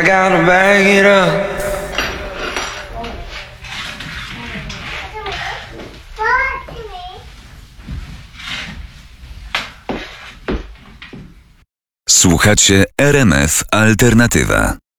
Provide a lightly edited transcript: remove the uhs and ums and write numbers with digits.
I gotta bag it up. Słuchacie RMF Alternatywa.